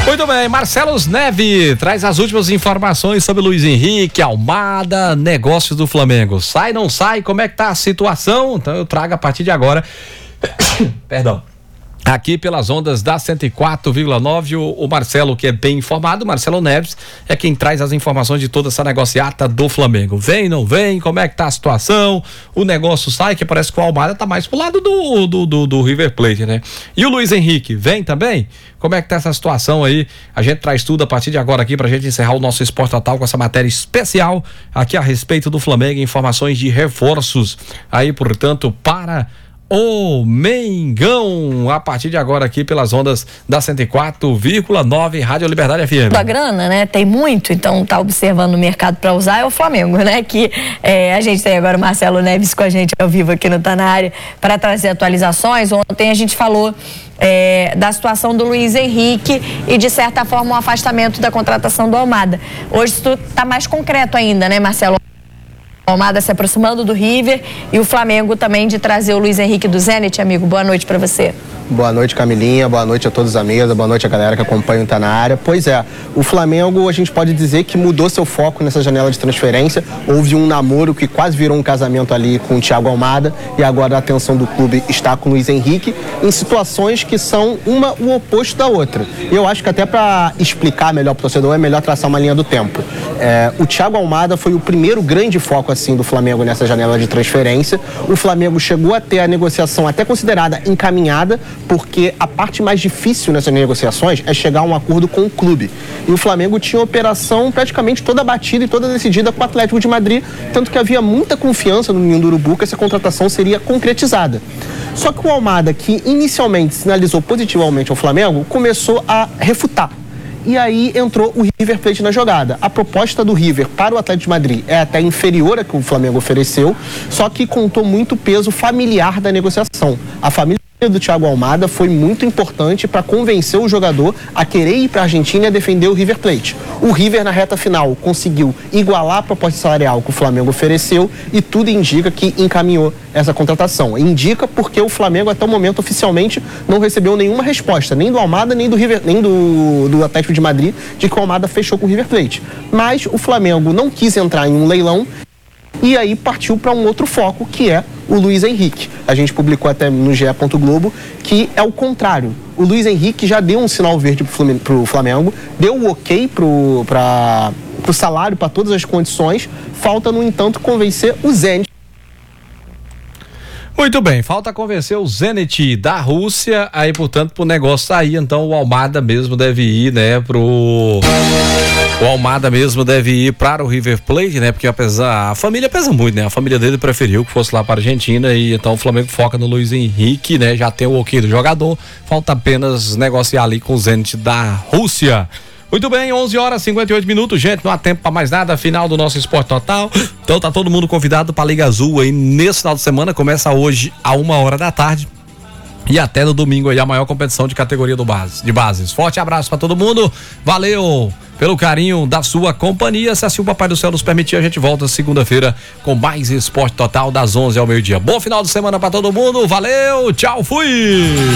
Muito bem, Marcelo Neve traz as últimas informações sobre Luiz Henrique, Almada, negócios do Flamengo. Sai, não sai? Como é que tá a situação? Então eu trago a partir de agora. Perdão. Aqui pelas ondas da 104,9, o Marcelo, que é bem informado, Marcelo Neves, é quem traz as informações de toda essa negociata do Flamengo. Vem, não vem, como é que tá a situação, o negócio sai, que parece que o Almada tá mais pro lado do River Plate, né? E o Luiz Henrique, vem também? Como é que tá essa situação aí? A gente traz tudo a partir de agora aqui pra gente encerrar o nosso Esporte Total com essa matéria especial aqui a respeito do Flamengo, informações de reforços aí, portanto, para o Mengão, a partir de agora aqui pelas ondas da 104,9 Rádio Liberdade FM. A grana, né? Tem muito, então tá observando o mercado para usar é o Flamengo, né? Que a gente tem agora o Marcelo Neves com a gente ao vivo aqui no Tá Na Área para trazer atualizações. Ontem a gente falou da situação do Luiz Henrique e de certa forma um afastamento da contratação do Almada. Hoje isso tá mais concreto ainda, né, Marcelo? Almada se aproximando do River e o Flamengo também de trazer o Luiz Henrique do Zenit, amigo. Boa noite para você. Boa noite, Camilinha. Boa noite a todos da mesa. Boa noite a galera que acompanha o Tá Na Área. Pois é, o Flamengo, a gente pode dizer que mudou seu foco nessa janela de transferência. Houve um namoro que quase virou um casamento ali com o Thiago Almada e agora a atenção do clube está com o Luiz Henrique em situações que são uma o oposto da outra. Eu acho que até para explicar melhor para o torcedor é melhor traçar uma linha do tempo. O Thiago Almada foi o primeiro grande foco assim do Flamengo nessa janela de transferência. O Flamengo chegou a ter a negociação até considerada encaminhada, porque a parte mais difícil nessas negociações é chegar a um acordo com o clube. E o Flamengo tinha a operação praticamente toda batida e toda decidida com o Atlético de Madrid, tanto que havia muita confiança no Ninho do Urubu que essa contratação seria concretizada. Só que o Almada, que inicialmente sinalizou positivamente ao Flamengo, começou a refutar. E aí entrou o River Plate na jogada. A proposta do River para o Atlético de Madrid é até inferior à que o Flamengo ofereceu, só que contou muito peso familiar da negociação. A família do Thiago Almada foi muito importante para convencer o jogador a querer ir para a Argentina e a defender o River Plate. O River, na reta final, conseguiu igualar a proposta salarial que o Flamengo ofereceu e tudo indica que encaminhou essa contratação. Indica porque o Flamengo, até o momento, oficialmente, não recebeu nenhuma resposta, nem do Almada, nem do River, nem do Atlético de Madrid, de que o Almada fechou com o River Plate. Mas o Flamengo não quis entrar em um leilão e aí partiu para um outro foco, que é o Luiz Henrique. A gente publicou até no GE. Globo que é o contrário. O Luiz Henrique já deu um sinal verde pro Flamengo, deu o ok pro salário, para todas as condições. Falta, no entanto, convencer o Zenit. Muito bem, falta convencer o Zenit da Rússia, aí portanto pro negócio sair, então o Almada mesmo deve ir, né, o Almada mesmo deve ir para o River Plate, né, porque a família pesa muito, né, a família dele preferiu que fosse lá para a Argentina e então o Flamengo foca no Luiz Henrique, né, já tem o ok do jogador, falta apenas negociar ali com o Zenit da Rússia. Muito bem, 11 horas e 58 minutos, gente, não há tempo para mais nada, final do nosso Esporte Total, então tá todo mundo convidado para a Liga Azul aí nesse final de semana, começa hoje a 1h da tarde e até no domingo aí a maior competição de categoria de bases. Forte abraço para todo mundo, valeu pelo carinho da sua companhia, se assim o Papai do Céu nos permitir, a gente volta segunda-feira com mais Esporte Total das 11 ao meio-dia. Bom final de semana para todo mundo, valeu, tchau, fui!